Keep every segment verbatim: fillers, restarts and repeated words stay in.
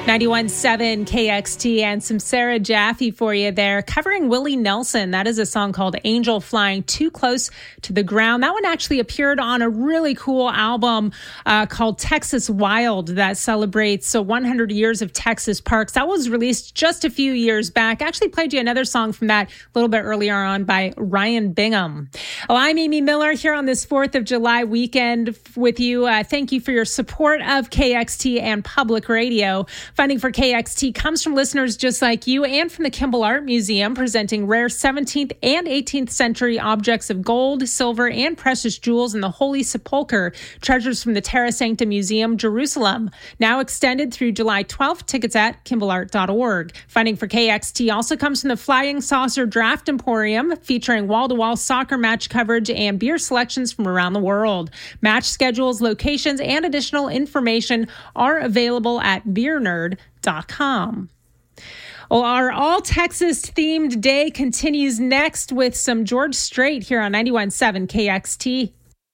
ninety-one point seven K X T and some Sarah Jaffe for you there, covering Willie Nelson. That is a song called Angel Flying Too Close to the Ground. That one actually appeared on a really cool album uh, called Texas Wild that celebrates so one hundred years of Texas parks. That was released just a few years back. I actually played you another song from that a little bit earlier on by Ryan Bingham. Well, I'm Amy Miller here on this fourth of July weekend with you. Uh, thank you for your support of K X T and Public Radio. Funding for K X T comes from listeners just like you and from the Kimball Art Museum, presenting rare seventeenth and eighteenth century objects of gold, silver, and precious jewels in the Holy Sepulchre, treasures from the Terra Sancta Museum, Jerusalem. Now extended through July twelfth. Tickets at kimball art dot org. Funding for K X T also comes from the Flying Saucer Draft Emporium, featuring wall-to-wall soccer match coverage and beer selections from around the world. Match schedules, locations, and additional information are available at beer nerd dot com. Well, our all Texas themed day continues next with some George Strait here on ninety-one point seven K X T.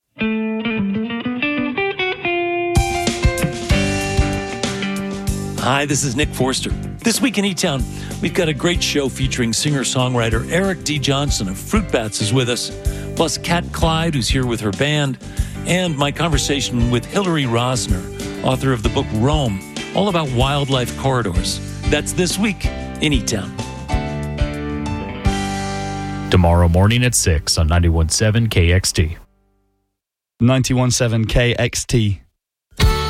Hi, this is Nick Forster. This week in E-Town, we've got a great show featuring singer-songwriter Eric D. Johnson of Fruit Bats is with us, plus Kat Clyde, who's here with her band, and my conversation with Hillary Rosner, author of the book Rome, all about wildlife corridors. That's this week in E-Town. Tomorrow morning at six on ninety-one point seven K X T. ninety-one point seven K X T.